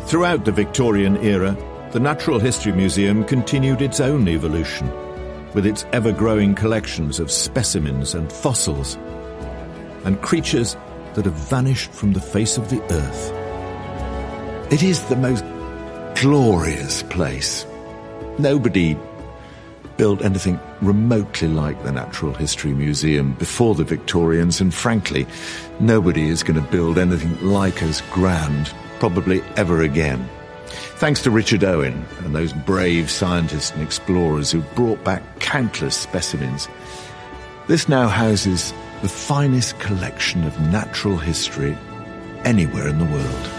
Throughout the Victorian era, the Natural History Museum continued its own evolution, with its ever-growing collections of specimens and fossils, and creatures that have vanished from the face of the earth. It is the most glorious place. Nobody built anything remotely like the Natural History Museum before the Victorians, and frankly, nobody is going to build anything like as grand, probably ever again. Thanks to Richard Owen and those brave scientists and explorers who brought back countless specimens, this now houses the finest collection of natural history anywhere in the world.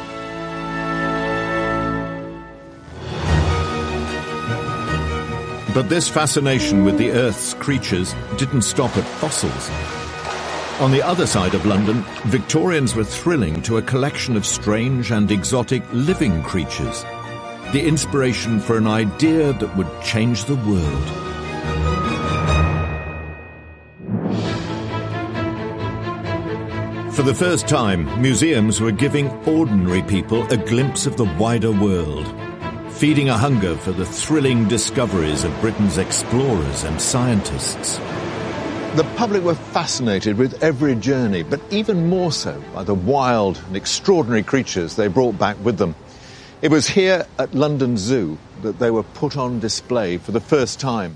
But this fascination with the Earth's creatures didn't stop at fossils. On the other side of London, Victorians were thrilling to a collection of strange and exotic living creatures, the inspiration for an idea that would change the world. For the first time, museums were giving ordinary people a glimpse of the wider world, feeding a hunger for the thrilling discoveries of Britain's explorers and scientists. The public were fascinated with every journey, but even more so by the wild and extraordinary creatures they brought back with them. It was here at London Zoo that they were put on display for the first time.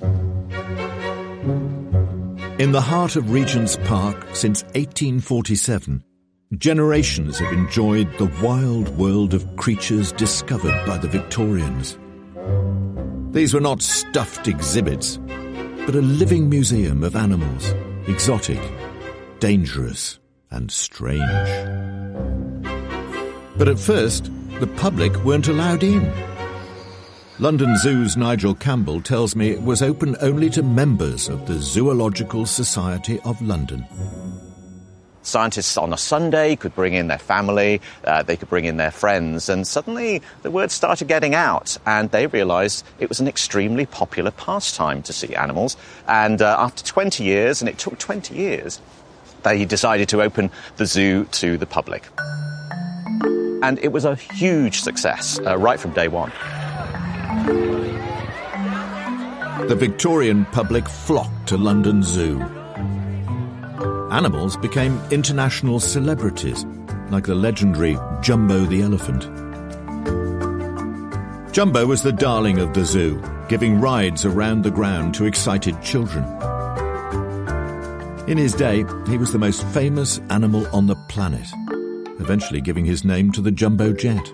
In the heart of Regent's Park since 1847, generations have enjoyed the wild world of creatures discovered by the Victorians. These were not stuffed exhibits, but a living museum of animals, exotic, dangerous, and strange. But at first, the public weren't allowed in. London Zoo's Nigel Campbell tells me it was open only to members of the Zoological Society of London. Scientists on a Sunday could bring in their family, they could bring in their friends, and suddenly the word started getting out, and they realised it was an extremely popular pastime to see animals. And after 20 years, and it took 20 years, they decided to open the zoo to the public. And it was a huge success right from day one. The Victorian public flocked to London Zoo. Animals became international celebrities, like the legendary Jumbo the elephant. Jumbo was the darling of the zoo, giving rides around the ground to excited children. In his day, he was the most famous animal on the planet, eventually giving his name to the Jumbo jet.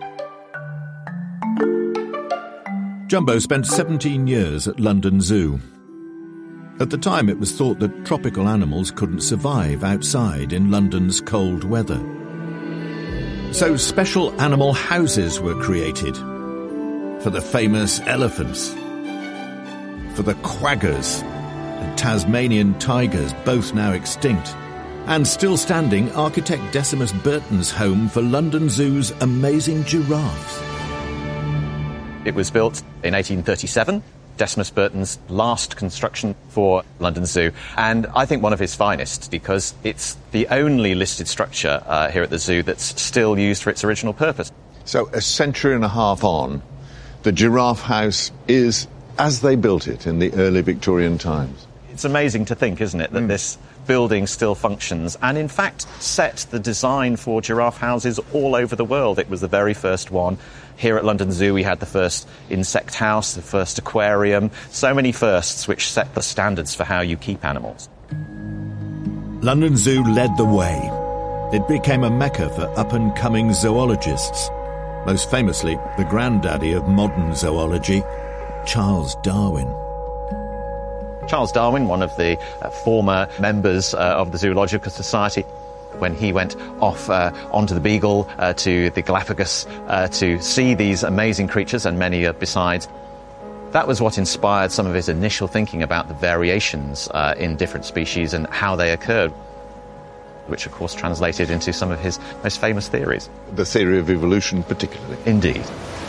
Jumbo spent 17 years at London Zoo. At the time, it was thought that tropical animals couldn't survive outside in London's cold weather. So special animal houses were created for the famous elephants, for the quaggers and Tasmanian tigers, both now extinct, and still standing, architect Decimus Burton's home for London Zoo's amazing giraffes. It was built in 1837. Decimus Burton's last construction for London Zoo, and I think one of his finest, because it's the only listed structure here at the zoo that's still used for its original purpose. So a century and a half on, the giraffe house is as they built it in the early Victorian times. It's amazing to think, isn't it, that this building still functions, and in fact set the design for giraffe houses all over the world. It was the very first one. Here at London Zoo we had the first insect house, the first aquarium, so many firsts which set the standards for how you keep animals. London Zoo led the way. It became a mecca for up-and-coming zoologists, most famously the granddaddy of modern zoology, Charles Darwin. Charles Darwin, one of the former members of the Zoological Society, when he went off onto the Beagle to the Galapagos to see these amazing creatures and many besides. That was what inspired some of his initial thinking about the variations in different species and how they occurred, which of course translated into some of his most famous theories. The theory of evolution particularly. Indeed.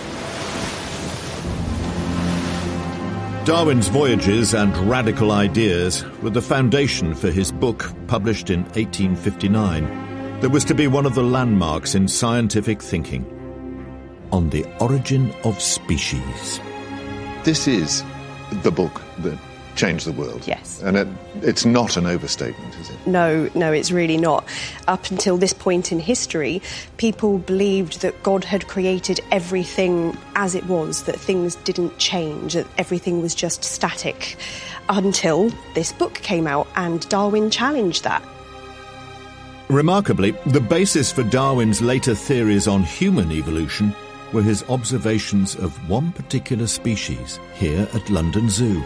Darwin's voyages and radical ideas were the foundation for his book, published in 1859, that was to be one of the landmarks in scientific thinking. on the origin of species. This is the book that changed the world. Yes. And it's not an overstatement, is it? No, it's really not. Up until this point in history, people believed that God had created everything as it was, that things didn't change, that everything was just static, until this book came out and Darwin challenged that. Remarkably, the basis for Darwin's later theories on human evolution were his observations of one particular species here at London Zoo.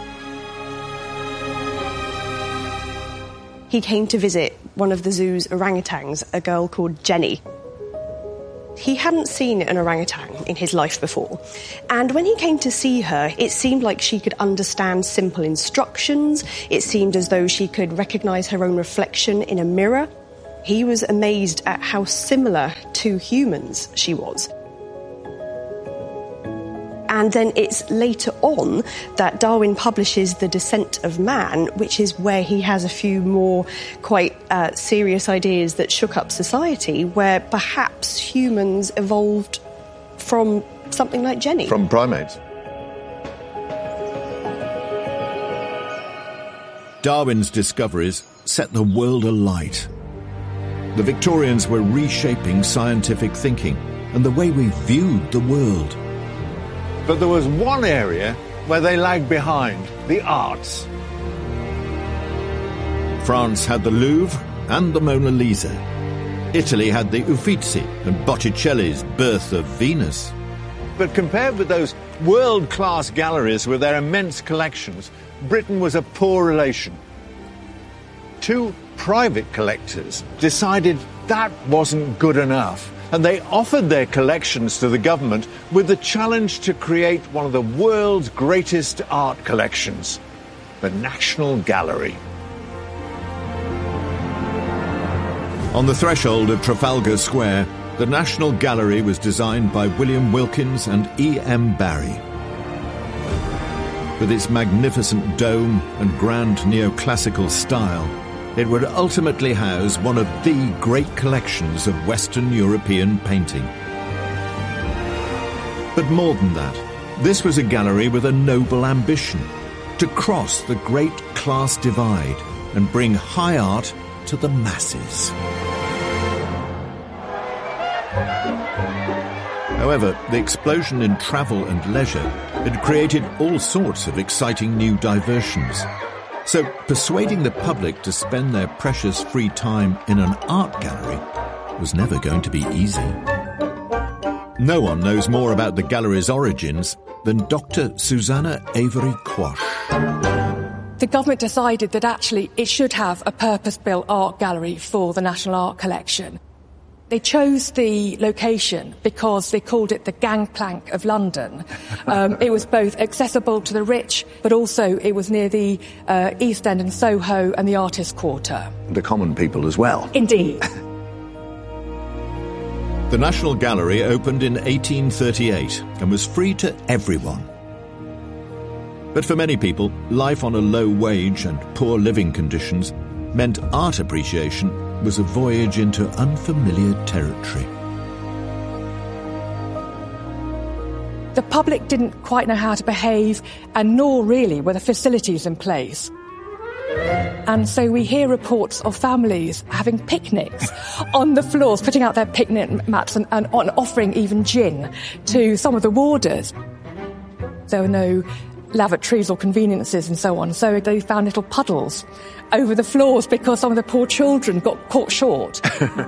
He came to visit one of the zoo's orangutans, a girl called Jenny. He hadn't seen an orangutan in his life before, and when he came to see her, it seemed like she could understand simple instructions. It seemed as though she could recognise her own reflection in a mirror. He was amazed at how similar to humans she was. And then it's later on that Darwin publishes The Descent of Man, which is where he has a few more quite serious ideas that shook up society, where perhaps humans evolved from something like Jenny. From primates. Darwin's discoveries set the world alight. The Victorians were reshaping scientific thinking and the way we viewed the world. But there was one area where they lagged behind, the arts. France had the Louvre and the Mona Lisa. Italy had the Uffizi and Botticelli's Birth of Venus. But compared with those world-class galleries with their immense collections, Britain was a poor relation. Two private collectors decided that wasn't good enough, and they offered their collections to the government with the challenge to create one of the world's greatest art collections, the National Gallery. On the threshold of Trafalgar Square, the National Gallery was designed by William Wilkins and E.M. Barry. With its magnificent dome and grand neoclassical style, it would ultimately house one of the great collections of Western European painting. But more than that, this was a gallery with a noble ambition: to cross the great class divide and bring high art to the masses. However, the explosion in travel and leisure had created all sorts of exciting new diversions. So persuading the public to spend their precious free time in an art gallery was never going to be easy. No one knows more about the gallery's origins than Dr. Susanna Avery Quash. The government decided that actually it should have a purpose-built art gallery for the National Art Collection. They chose the location because they called it the gangplank of London. It was both accessible to the rich, but also it was near the East End and Soho and the Artists' Quarter. The common people as well. Indeed. The National Gallery opened in 1838 and was free to everyone. But for many people, life on a low wage and poor living conditions meant art appreciation was a voyage into unfamiliar territory. The public didn't quite know how to behave, and nor really were the facilities in place. And so we hear reports of families having picnics on the floors, putting out their picnic mats and offering even gin to some of the warders. There were no lavatories or conveniences and so on, so they found little puddles over the floors because some of the poor children got caught short.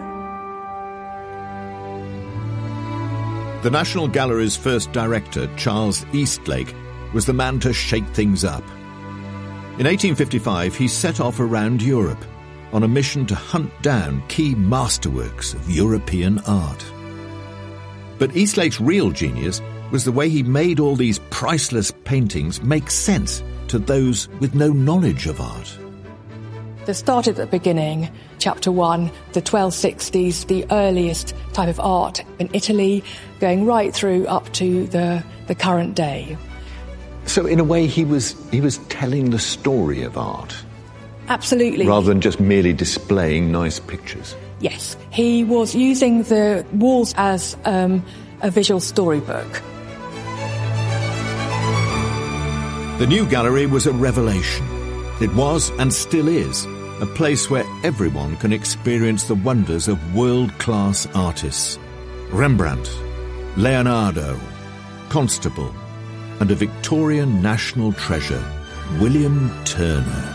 The National Gallery's first director, Charles Eastlake, was the man to shake things up. In 1855, he set off around Europe on a mission to hunt down key masterworks of European art. But Eastlake's real genius was the way he made all these priceless paintings make sense to those with no knowledge of art. They started at the beginning, chapter 1, the 1260s, the earliest type of art in Italy, going right through up to the current day. So in a way he was telling the story of art. Absolutely. Rather than just merely displaying nice pictures. Yes. He was using the walls as a visual storybook. The new gallery was a revelation. It was, and still is, a place where everyone can experience the wonders of world-class artists. Rembrandt, Leonardo, Constable, and a Victorian national treasure, William Turner.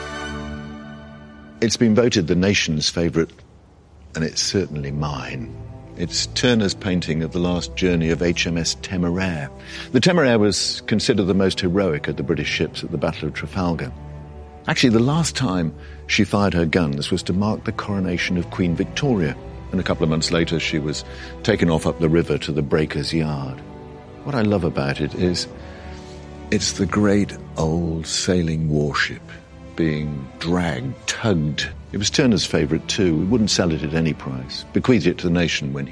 It's been voted the nation's favourite, and it's certainly mine. It's Turner's painting of the last journey of HMS Temeraire. The Temeraire was considered the most heroic of the British ships at the Battle of Trafalgar. Actually, the last time she fired her guns was to mark the coronation of Queen Victoria, and a couple of months later she was taken off up the river to the Breakers' Yard. What I love about it is it's the great old sailing warship being dragged, tugged. It was Turner's favourite too. We wouldn't sell it at any price. Bequeathed it to the nation when he